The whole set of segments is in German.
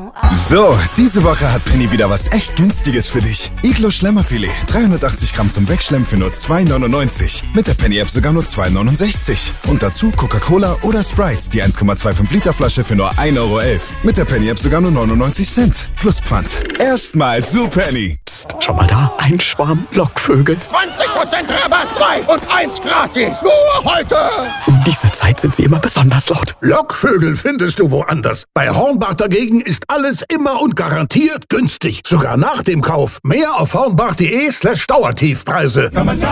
So, diese Woche hat Penny wieder was echt Günstiges für dich. Iglo Schlemmerfilet, 380 Gramm zum Wegschlemmen für nur 2,99. Mit der Penny-App sogar nur 2,69. Und dazu Coca-Cola oder Sprite, die 1,25 Liter Flasche für nur 1,11 Euro. Mit der Penny-App sogar nur 99 Cent. Plus Pfand. Erstmal zu Penny. Psst, schau mal da, ein Schwarm Lockvögel. 20% Rabatt, 2 und 1 gratis. Nur heute. Um diese Zeit sind sie immer besonders laut. Lockvögel findest du woanders. Bei Hornbach dagegen ist alles immer und garantiert günstig. Sogar nach dem Kauf. Mehr auf hornbach.de/Dauertiefpreise.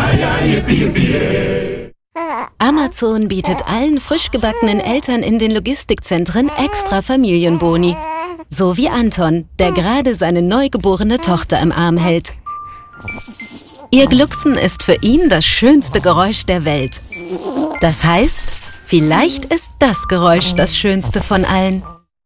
Amazon bietet allen frisch gebackenen Eltern in den Logistikzentren extra Familienboni. So wie Anton, der gerade seine neugeborene Tochter im Arm hält. Ihr Glucksen ist für ihn das schönste Geräusch der Welt. Das heißt, vielleicht ist das Geräusch das schönste von allen.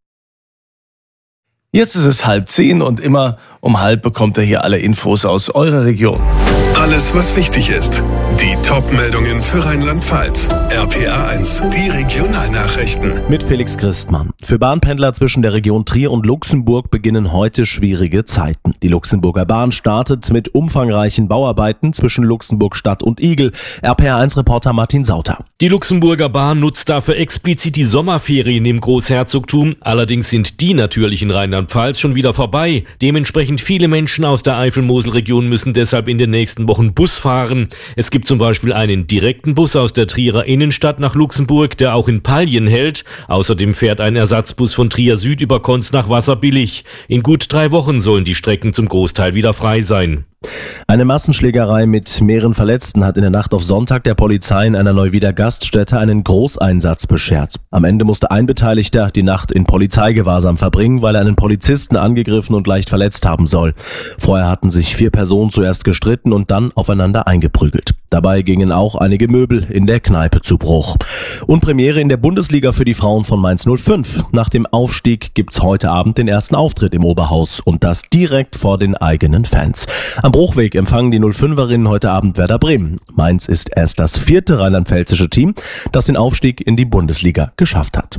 Jetzt ist es 9:30 und immer um 9:30 bekommt ihr hier alle Infos aus eurer Region. Alles, was wichtig ist. Die Top-Meldungen für Rheinland-Pfalz. RPA 1, die Regionalnachrichten. Mit Felix Christmann. Für Bahnpendler zwischen der Region Trier und Luxemburg beginnen heute schwierige Zeiten. Die Luxemburger Bahn startet mit umfangreichen Bauarbeiten zwischen Luxemburg Stadt und Igl. RPA 1-Reporter Martin Sauter. Die Luxemburger Bahn nutzt dafür explizit die Sommerferien im Großherzogtum. Allerdings sind die natürlich in Rheinland-Pfalz schon wieder vorbei. Dementsprechend viele Menschen aus der Eifel-Mosel-Region müssen deshalb in den nächsten Wochen Bus fahren. Es gibt zum Beispiel einen direkten Bus aus der Trierer Innenstadt nach Luxemburg, der auch in Pallien hält. Außerdem fährt ein Ersatzbus von Trier Süd über Konz nach Wasserbillig. In gut 3 Wochen sollen die Strecken zum Großteil wieder frei sein. Eine Massenschlägerei mit mehreren Verletzten hat in der Nacht auf Sonntag der Polizei in einer Neuwieder Gaststätte einen Großeinsatz beschert. Am Ende musste ein Beteiligter die Nacht in Polizeigewahrsam verbringen, weil er einen Polizisten angegriffen und leicht verletzt haben soll. Vorher hatten sich 4 Personen zuerst gestritten und dann aufeinander eingeprügelt. Dabei gingen auch einige Möbel in der Kneipe zu Bruch. Und Premiere in der Bundesliga für die Frauen von Mainz 05. Nach dem Aufstieg gibt's heute Abend den ersten Auftritt im Oberhaus und das direkt vor den eigenen Fans. Am Bruchweg empfangen die 05erinnen heute Abend Werder Bremen. Mainz ist erst das 4. rheinland-pfälzische Team, das den Aufstieg in die Bundesliga geschafft hat.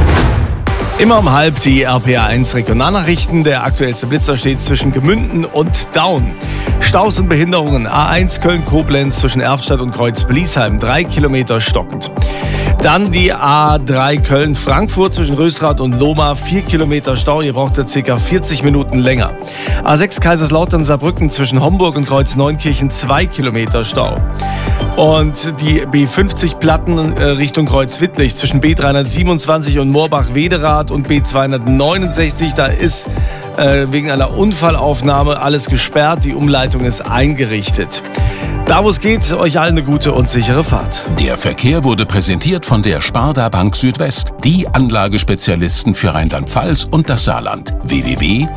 Immer um 9:30 die RPA 1 Regionalnachrichten. Der aktuellste Blitzer steht zwischen Gemünden und Daun. Staus und Behinderungen. A1 Köln-Koblenz zwischen Erftstadt und Kreuz-Bliesheim. 3 Kilometer stockend. Dann die A3 Köln-Frankfurt zwischen Rösrath und Lohmar. 4 Kilometer Stau. Ihr braucht da ca. 40 Minuten länger. A6 Kaiserslautern-Saarbrücken zwischen Homburg und Kreuz-Neunkirchen. 2 Kilometer Stau. Und die B50 Platten Richtung Kreuz-Wittlich zwischen B327 und Moorbach-Wederath und B269, da ist wegen einer Unfallaufnahme alles gesperrt. Die Umleitung ist eingerichtet. Da wo es geht, euch allen eine gute und sichere Fahrt. Der Verkehr wurde präsentiert von der Sparda Bank Südwest, die Anlagespezialisten für Rheinland-Pfalz und das Saarland. www